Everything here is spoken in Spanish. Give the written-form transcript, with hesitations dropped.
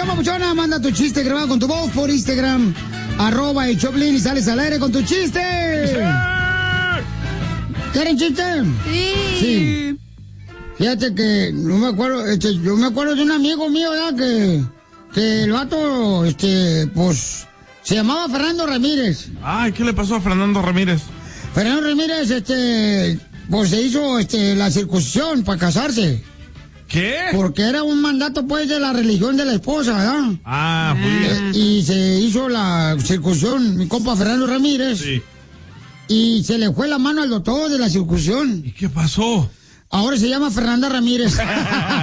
papuchona, manda tu chiste grabado con tu voz por Instagram, @el Choplin, y sales al aire con tu chiste. ¿Quieren chiste? Sí. Fíjate que no me acuerdo, yo me acuerdo de un amigo mío, ¿verdad? Que el vato, pues, se llamaba Fernando Ramírez. Ay, ¿qué le pasó a Fernando Ramírez? Fernando Ramírez, pues se hizo, la circuncisión para casarse. ¿Qué? Porque era un mandato, pues, de la religión de la esposa, ¿verdad? Ah, judía. Y se hizo la circuncisión, mi compa Fernando Ramírez. Sí. Y se le fue la mano al doctor de la circuncisión. ¿Y qué pasó? Ahora se llama Fernanda Ramírez.